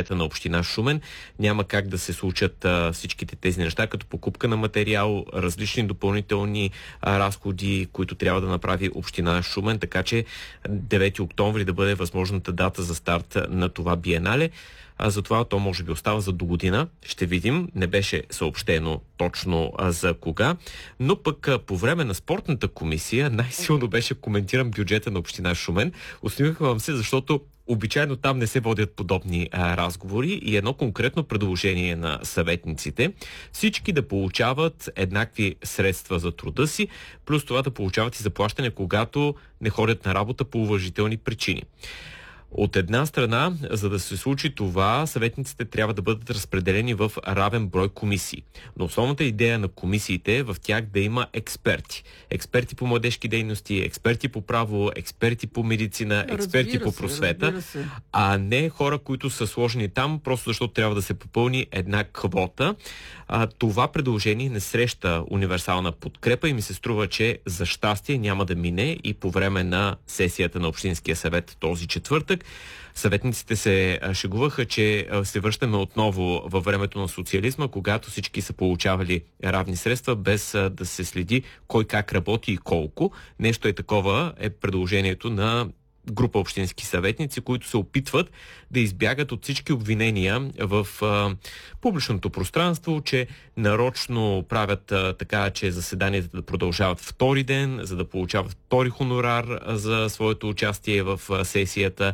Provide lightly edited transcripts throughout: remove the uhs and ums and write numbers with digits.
бюджета на община Шумен. Няма как да се случат всичките тези неща, като покупка на материал, различни допълнителни разходи, които трябва да направи община Шумен, така че 9 октомври да бъде възможната дата за старт на това биенале. Затова то може би остава за до година. Ще видим. Не беше съобщено точно за кога. Но пък по време на спортната комисия най-силно беше коментиран бюджета на община Шумен. Усмихвам се, защото обичайно там не се водят подобни разговори и едно конкретно предложение на съветниците. Всички да получават еднакви средства за труда си, плюс това да получават и заплащане, когато не ходят на работа по уважителни причини. От една страна, за да се случи това, съветниците трябва да бъдат разпределени в равен брой комисии. Но основната идея на комисиите е в тях да има експерти. Експерти по младежки дейности, експерти по право, експерти по медицина, експерти по просвета, а не хора, които са сложени там, просто защото трябва да се попълни една квота. Това предложение не среща универсална подкрепа и ми се струва, че за щастие няма да мине и по време на сесията на Общинския съвет този четвъртък. Съветниците се шегуваха, че се връщаме отново във времето на социализма, когато всички са получавали равни средства, без да се следи кой как работи и колко. Нещо такова е предложението на група общински съветници, които се опитват да избягат от всички обвинения в публичното пространство, че нарочно правят така, че заседанията да продължават втори ден, за да получават втори хонорар за своето участие в сесията,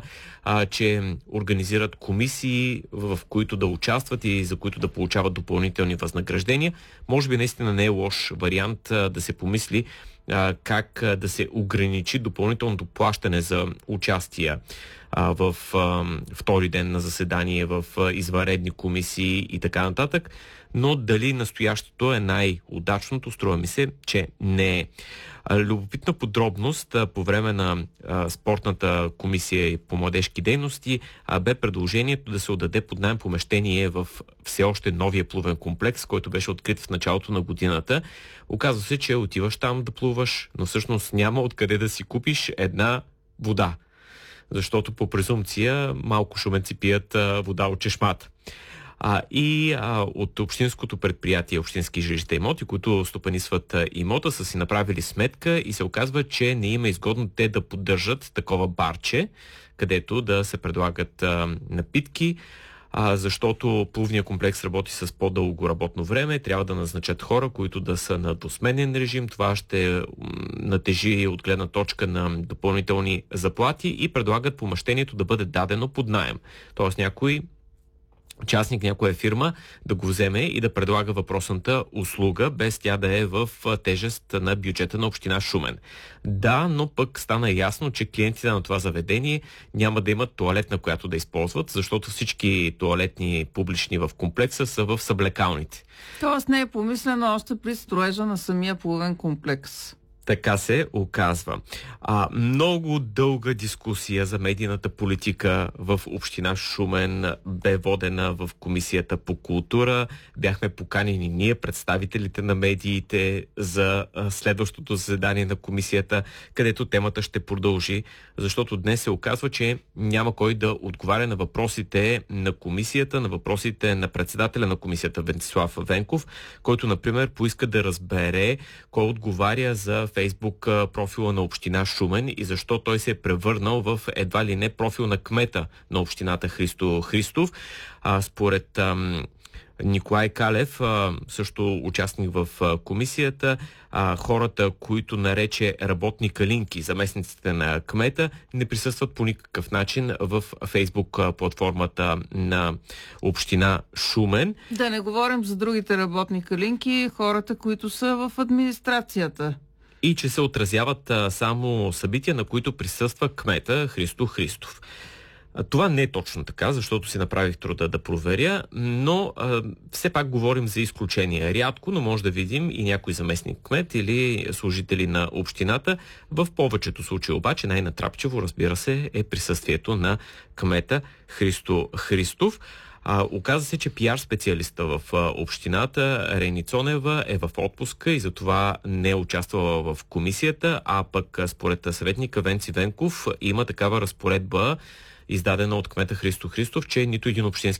че организират комисии, в които да участват и за които да получават допълнителни възнаграждения. Може би наистина не е лош вариант да се помисли как да се ограничи допълнителното плащане за участие в втори ден на заседание, в извънредни комисии и така нататък. Но дали настоящото е най-удачното, струва ми се, че не е. Любопитна подробност по време на спортната комисия по младежки дейности бе предложението да се отдаде под наем помещение в все още новия плувен комплекс, който беше открит в началото на годината. Оказва се, че отиваш там да плуваш, но всъщност няма откъде да си купиш една вода. Защото по презумпция малко шуменци пият вода от чешмата. От общинското предприятие Общински жилища имоти, които стопанисват имота, са си направили сметка и се оказва, че не има изгодно те да поддържат такова барче, където да се предлагат напитки, защото плувния комплекс работи с по-дълго работно време, трябва да назначат хора, които да са на двусменен режим. Това ще натежи от гледна точка на допълнителни заплати и предлагат помещението да бъде дадено под наем. Тоест някой частник, някоя фирма да го вземе и да предлага въпросната услуга, без тя да е в тежест на бюджета на община Шумен. Да, но пък стана ясно, че клиентите на това заведение няма да имат тоалетна, която да използват, защото всички тоалетни публични в комплекса са в съблекалните. Тоест не е помислено още при строежа на самия плувен комплекс. Така се оказва. Много дълга дискусия за медийната политика в община Шумен бе водена в Комисията по култура. Бяхме поканени ние, представителите на медиите, за следващото заседание на комисията, където темата ще продължи, защото днес се оказва, че няма кой да отговаря на въпросите на комисията, на въпросите на председателя на комисията Венцислав Венков, който, например, поиска да разбере кой отговаря за Фейсбук профила на община Шумен и защо той се е превърнал в едва ли не профил на кмета на общината Христо Христов. Според Николай Калев, също участник в комисията, хората, които нарече работни калинки, заместниците на кмета, не присъстват по никакъв начин в Фейсбук платформата на община Шумен. Да не говорим за другите работни калинки, хората, които са в администрацията. И че се отразяват само събития, на които присъства кмета Христо Христов. Това не е точно така, защото си направих труда да проверя, но все пак говорим за изключения. Рядко, но може да видим и някой заместник кмет или служители на общината. В повечето случаи обаче най-натрапчиво, разбира се, е присъствието на кмета Христо Христов. Оказа се, че пиар специалиста в общината Рени Цонева е в отпуска и затова не е участвала в комисията, а пък според съветника Венци Венков има такава разпоредба, издадена от кмета Христо Христов, че нито един общински